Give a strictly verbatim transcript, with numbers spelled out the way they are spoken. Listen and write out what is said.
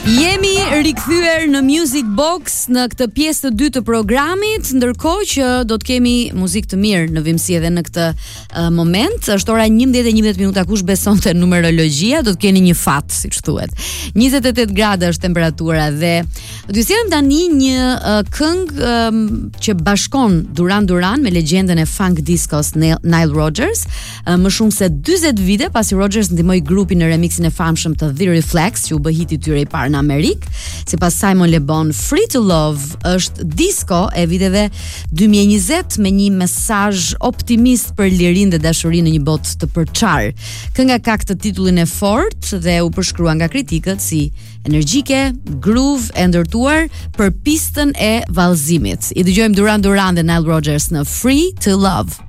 Jemi rikthyer në Music Box në këtë pjesë të dytë të programit, ndërkohë që do të kemi muzikë të mirë në vimësi edhe në këtë uh, moment. Është ora njëmbëdhjetë e njëmbëdhjetë minuta, kush besonte numerologjia do të keni një fat, siç thuhet. njëzet e tetë gradë është temperatura dhe do t'ju sjellem tani një uh, këngë um, që bashkon Duran Duran me legjendën e funk discos Nile Rodgers, uh, më shumë se dyzet vite pasi Rodgers ndihmoi grupin në remixin e famshëm të The Reflex, që u bë hiti i tyre i parë në Amerikë. Sipas Simon Le Bon, Free to Love është disco e viteve dy mijë e njëzet me një mesazh optimist për lirinë dhe dashurinë në një botë të përçar. Kënga ka këtë titullin e fortë dhe u përshkrua nga kritikët si energjike, groove e ndërtuar për pistën e vallëzimit. I dëgjojmë Duran Duran dhe Nile Rodgers në Free to Love.